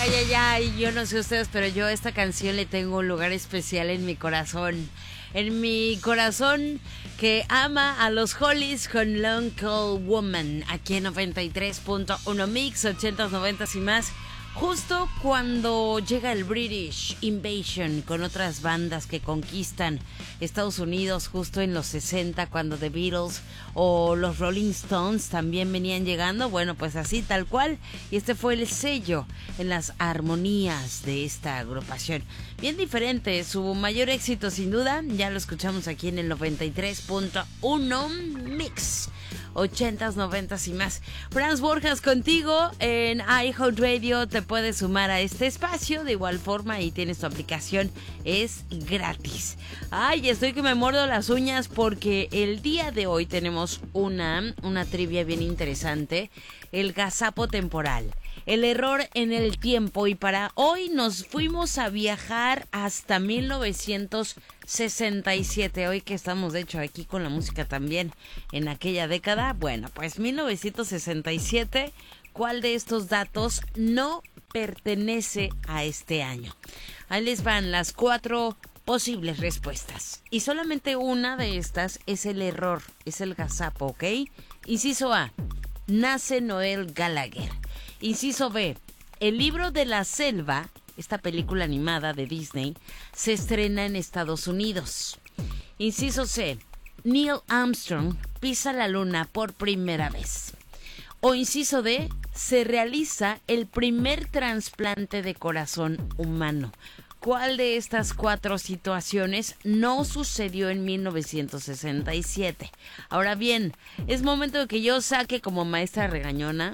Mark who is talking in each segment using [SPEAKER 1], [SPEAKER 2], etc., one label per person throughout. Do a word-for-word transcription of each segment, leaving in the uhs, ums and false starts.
[SPEAKER 1] ay, ay, ay, yo no sé ustedes, pero yo a esta canción le tengo un lugar especial en mi corazón. En mi corazón que ama a los Hollies con Long Cold Woman, aquí en noventa y tres punto uno Mix, ochentas, noventas y más. Justo cuando llega el British Invasion con otras bandas que conquistan Estados Unidos, justo en los sesenta, cuando The Beatles o los Rolling Stones también venían llegando, bueno, pues así tal cual, y este fue el sello en las armonías de esta agrupación. Bien diferente, su mayor éxito sin duda, ya lo escuchamos aquí en el noventa y tres punto uno Mix. ochentas, noventas y más. Franz Borjas contigo en iHeartRadio. Te puedes sumar a este espacio de igual forma y tienes tu aplicación, es gratis. Ay, estoy que me muerdo las uñas porque el día de hoy tenemos una, una trivia bien interesante. El gazapo temporal, el error en el tiempo, y para hoy nos fuimos a viajar hasta mil novecientos sesenta y siete, hoy que estamos de hecho aquí con la música también en aquella década. Bueno, pues mil novecientos sesenta y siete, ¿cuál de estos datos no pertenece a este año? Ahí les van las cuatro posibles respuestas y solamente una de estas es el error, es el gazapo, ¿ok? Inciso A, nace Noel Gallagher. Inciso B, el libro de la selva, esta película animada de Disney, se estrena en Estados Unidos. Inciso C, Neil Armstrong pisa la luna por primera vez. O inciso D, se realiza el primer trasplante de corazón humano. ¿Cuál de estas cuatro situaciones no sucedió en mil novecientos sesenta y siete? Ahora bien, es momento de que yo saque como maestra regañona,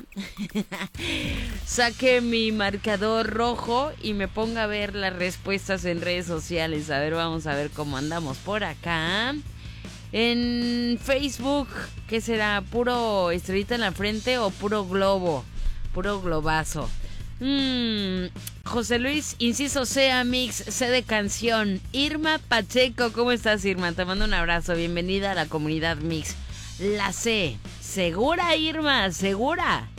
[SPEAKER 1] saque mi marcador rojo y me ponga a ver las respuestas en redes sociales. A ver, vamos a ver cómo andamos por acá. En Facebook, ¿qué será? ¿Puro estrellita en la frente o puro globo? Puro globazo. Mm, José Luis, inciso C, Mix, C de canción. Irma Pacheco, ¿cómo estás, Irma? Te mando un abrazo, bienvenida a la comunidad Mix. La C, segura, Irma, segura.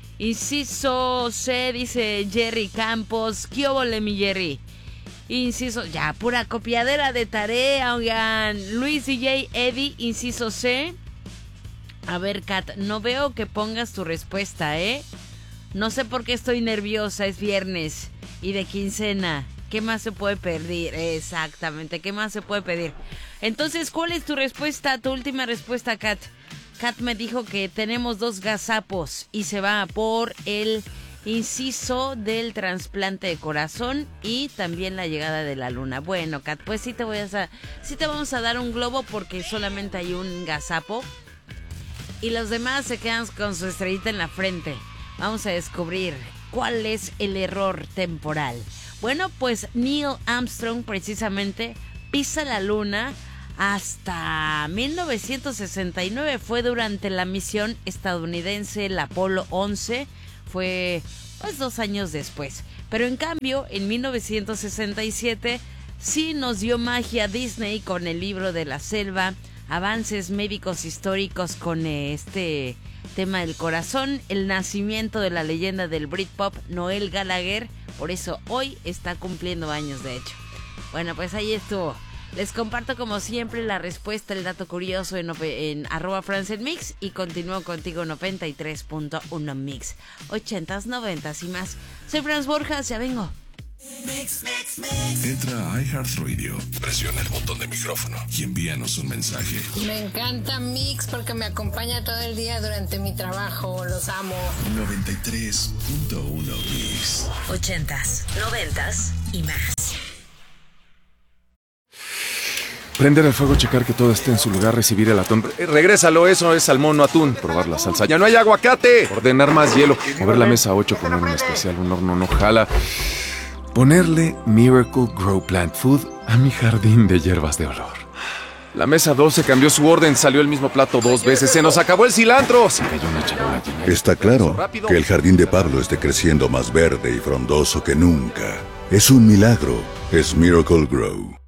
[SPEAKER 1] Inciso C, dice Jerry Campos. ¿Qué óvole, mi Jerry? Inciso, ya, pura copiadera de tarea, oigan. Luis D J Eddie, inciso C. A ver, Kat, no veo que pongas tu respuesta, ¿eh? No sé por qué estoy nerviosa, es viernes y de quincena. ¿Qué más se puede pedir? Exactamente, ¿qué más se puede pedir? Entonces, ¿cuál es tu respuesta, tu última respuesta, Kat? Kat me dijo que tenemos dos gazapos y se va por el inciso del trasplante de corazón y también la llegada de la luna. Bueno, Kat, pues sí te voy a, sí te vamos a dar un globo porque solamente hay un gazapo y los demás se quedan con su estrellita en la frente. Vamos a descubrir cuál es el error temporal. Bueno, pues Neil Armstrong precisamente pisa la luna hasta mil novecientos sesenta y nueve. Fue durante la misión estadounidense, el Apolo once. Fue pues dos años después. Pero en cambio, en mil novecientos sesenta y siete sí nos dio magia Disney con el libro de la selva, avances médicos históricos con este tema del corazón, el nacimiento de la leyenda del Britpop, Noel Gallagher. Por eso hoy está cumpliendo años, de hecho. Bueno, pues ahí estuvo. Les comparto como siempre la respuesta, el dato curioso en, en arroba FranceMix y continúo contigo noventa y tres punto uno Mix, ochentas, noventas y más. Soy Franz Borjas, ya vengo.
[SPEAKER 2] Mix, mix, mix. Entra a iHeartRadio, presiona el botón de micrófono y envíanos un mensaje.
[SPEAKER 3] Me encanta Mix porque me acompaña todo el día durante mi trabajo, los amo.
[SPEAKER 2] noventa y tres punto uno Mix.
[SPEAKER 4] Ochentas, noventas y más.
[SPEAKER 5] Prender el fuego, checar que todo esté en su lugar, recibir el atún. Eh, regrésalo, eso es salmón, no atún. Probar la salsa. ¡Ya no hay aguacate! Ordenar más hielo. Mover la mesa ocho, poner un especial, un horno no jala. Ponerle Miracle Grow Plant Food a mi jardín de hierbas de olor. La mesa doce cambió su orden, salió el mismo plato dos veces. ¡Se nos acabó el cilantro! Se cayó una charola llena.
[SPEAKER 6] Está claro que el jardín de Pablo esté creciendo más verde y frondoso que nunca. Es un milagro. Es Miracle Grow.